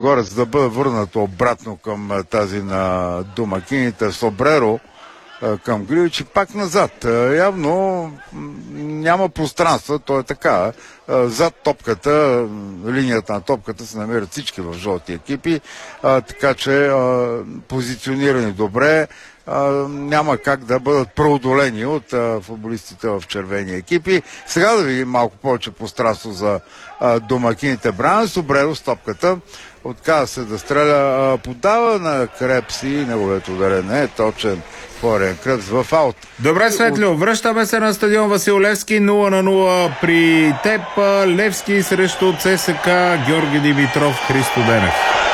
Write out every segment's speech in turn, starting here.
отгоре, за да бъде върнато обратно към тази на домакините. Собреро към Грилич и пак назад. Явно няма пространство, то е така. Зад топката, линията на топката се намират всички в жълти екипи, така че позиционирани добре, няма как да бъдат преодолени от футболистите в червени екипи. Сега да видим малко повече пространство за домакините. Бран Собреро с топката отказа се да стреля, подава на Крепси, неговото ударение е точен. Флориан Кръпс в аут. Добре, Светлио, връщаме се на стадион Васил Левски, 0-0 при теб. Левски срещу ЦСКА, Георги Димитров, Христо Денев.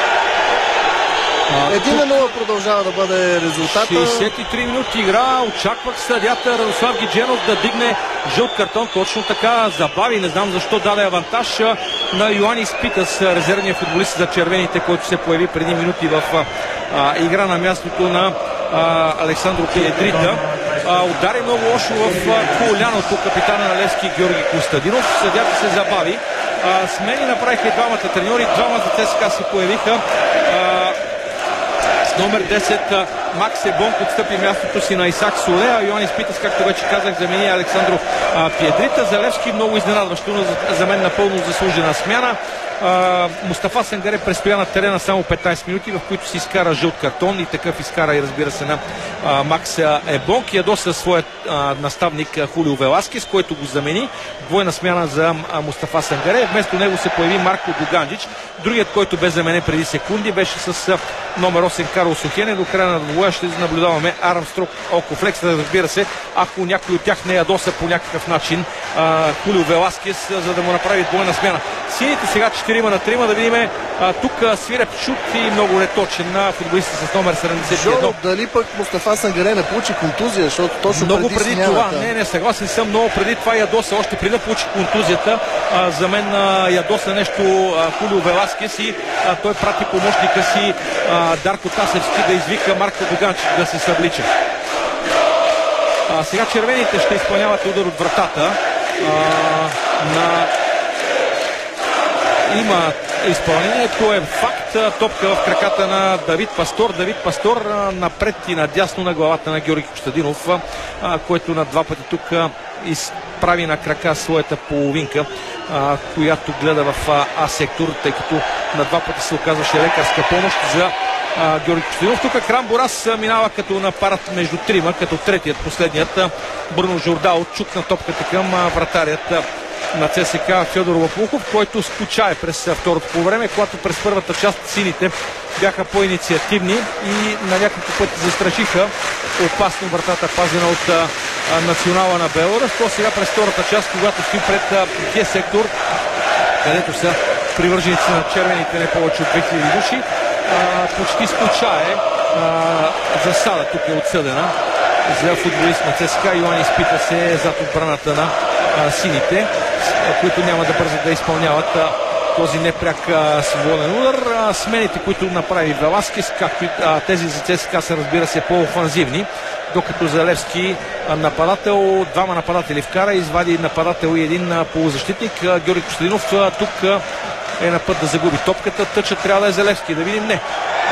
1-0 продължава да бъде резултата. 63 минути игра. Очаквах съдията Радослав Гидженов да дигне жълт картон. Точно така забави. Не знам защо даде авантаж на Йоанис Питас, резервния футболист за червените, който се появи преди минути в игра на мястото на Александро Пиедрита. Удари много лошо в коляното капитана на Левски Георги Костадинов. Съдята се забави. Смени направиха и двамата треньори. Двамата ЦСКА се появиха. С номер 10 Макс Ебонк отстъпи мястото си на Исак Соле, а Йоанис Питас, както вече казах, замени Александро Пиедрита. За Левски много изненадващо, но за мен напълно заслужена смяна. Мустафа Сангаре престоя на терена само 15 минути, в които си изкара жълт картон и такъв изкара и разбира се на Макс Ебонк. Ядоса своят наставник Хулио Веласкес, който го замени. Двойна смяна за Мустафа Сангаре. Вместо него се появи Марко Дуганджич. Другият, който бе заменен преди секунди, беше с номер 8 Карлос Охене. До края на двобоя ще наблюдаваме Армстронг Окофлекс. Разбира се, ако някой от тях не ядоса по някакъв начин Хулио Веласкес, за да му направи двойна смяна. Сините сега 4-3, да видим. Тук свиреп шут и много неточен на футболиста с номер 71. Дали пък Мустафа Сангаре не получи контузия, защото точно много преди смяната. това. Не, съгласен съм, много преди това ядоса, още преди да получи контузията. За мен ядоса нещо Хулио Веласкес и той прати помощника си Дарко Тасевски да извика Марко Дуганчик да се съблича. Сега червените ще изпълняват удар от вратата. Има изпълнението, е факт. Топка в краката на Давид Пастор. Давид Пастор напред и надясно на главата на Георги Костадинов, който на два пъти тук изправи на крака своята половинка, която гледа в А-сектор, тъй като на два пъти се оказваше лекарска помощ за Георги Костадинов. Тук Крам Борас минава като напарат между трима, като третият, последният Бруно Жордао чукна топката към вратарят на ЦСКА Фьодор Лопухов, който скучае през второто по време, когато през първата част сините бяха по-инициативни и на няколко пъти застрашиха опасно вратата, пазена от национала на Беларус. То сега през втората част, когато стои пред Г-сектор, където са привърженици на червените не повече от 2000 души, почти скучае. Засада тук е отсъдена за футболист на ЦСКА. Йоанис Питас е зад отбраната на сините, които няма да бързат да изпълняват този непряк свободен удар. Смените, които направи Веласкес, както и тези за ЦСКА, са, разбира се, по-офанзивни, докато за Левски нападател, двама нападатели вкара, извади нападател и един полузащитник. Георги Костадинов тук е на път да загуби топката. Тъчът трябва да е за Левски, да видим не.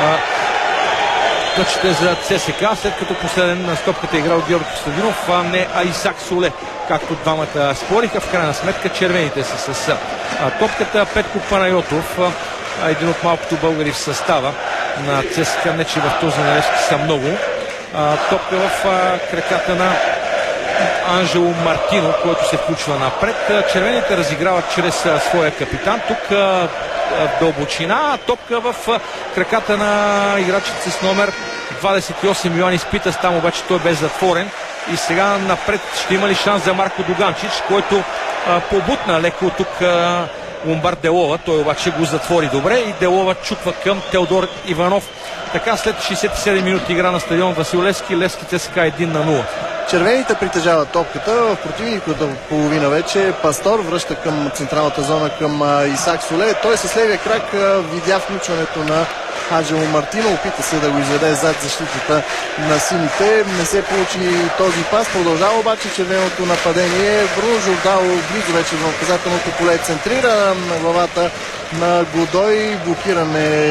Тъчът е за ЦСКА, след като последен на стопката е играл Георги Костадинов, а не Исак Соле, както двамата спориха. В крайна сметка червените са с топката. Петко Панайотов, един от малкото българи в състава на ЦСКА, не че в този на Левски са много. Топка в краката на Анжело Мартино, който се включва напред. Червените разиграват чрез своя капитан. Тук в дълбочина. Топка в краката на играчите с номер 28 Йоанис Питас. Там обаче той бе затворен. И сега напред ще има ли шанс за Марко Дуганчич, който побутна леко тук Ломбард Делова. Той обаче го затвори добре и Делова чуква към Теодор Иванов. Така след 67 минути игра на стадион Васил Левски, Левски ЦСКА 1-0. Червените притежават топката. В противниковата половина вече Пастор връща към централната зона към Исак Соле. Той с левия крак видя включването на Анжело Мартино. Опита се да го изведе зад защитата на сините. Не се получи този пас. Продължава обаче червеното нападение. Бруно Жордао близо вече до наказателното поле центрира на главата на Годой. Блокиране